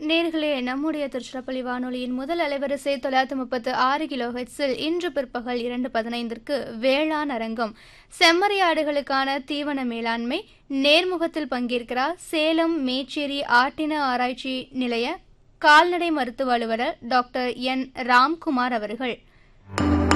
நேர்களே, நம்முடைய திருச்சிராப்பள்ளி வானொலியின் முதல் அலைவரிசை 936 கிலோஹெட்ஸில் இன்று பிற்பகல் 2:15ற்கு வேளாண் அரங்கம் செம்மறியாடுகளுக்கான தீவன மேலாண்மை நேர்முகத்தில் பங்கேற்கிறார் சேலம் மேச்சேரி ஆட்டின ஆராய்ச்சி நிலைய கால்நடை மருத்துவ அலுவலர் டாக்டர் என் ராம்குமார் அவர்கள்.